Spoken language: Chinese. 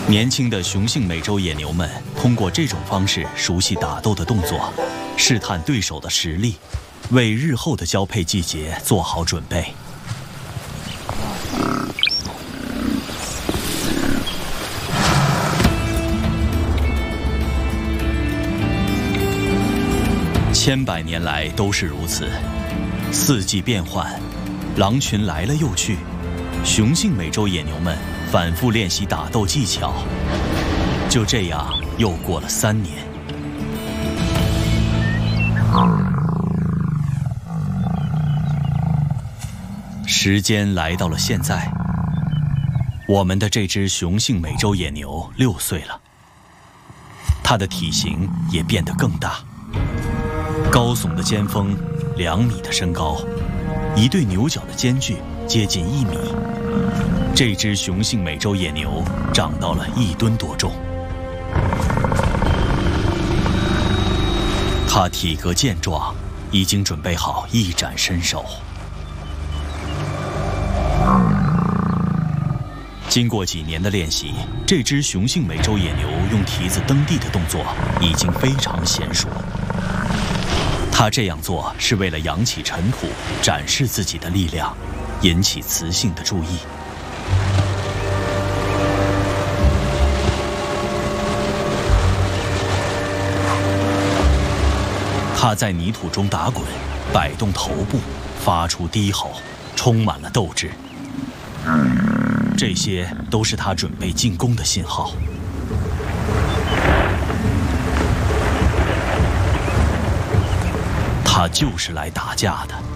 年轻的雄性美洲野牛们通过这种方式熟悉打斗的动作，试探对手的实力，为日后的交配季节做好准备。千百年来都是如此，四季变换，狼群来了又去，雄性美洲野牛们反复练习打斗技巧，就这样又过了3年。时间来到了现在，我们的这只雄性美洲野牛6岁了，它的体型也变得更大，高耸的肩峰，2米的身高，一对牛角的间距接近1米。这只雄性美洲野牛长到了1吨多重，它体格健壮，已经准备好一展身手。经过几年的练习，这只雄性美洲野牛用蹄子蹬地的动作已经非常娴熟。它这样做是为了扬起尘土，展示自己的力量，引起雌性的注意。它在泥土中打滚，摆动头部，发出低吼，充满了斗志。这些都是它准备进攻的信号。它就是来打架的。